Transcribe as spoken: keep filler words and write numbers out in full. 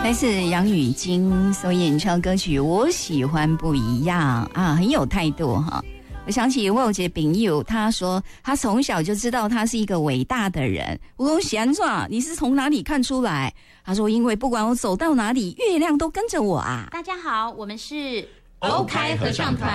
来自杨雨菁所演唱歌曲《我喜欢不一样》啊，很有态度哈。我想起我有一个朋友，他说他从小就知道他是一个伟大的人。我说贤壮，你是从哪里看出来？他说因为不管我走到哪里，月亮都跟着我啊。 大家好，我们是欧开合唱团。